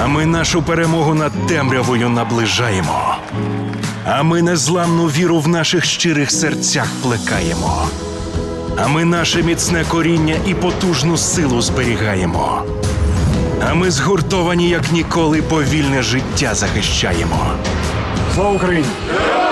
А ми нашу перемогу над темрявою наближаємо. А ми незламну віру в наших щирих серцях плекаємо. А ми наше міцне коріння і потужну силу зберігаємо. А ми згуртовані, як ніколи, повільне життя захищаємо. Слава Україні!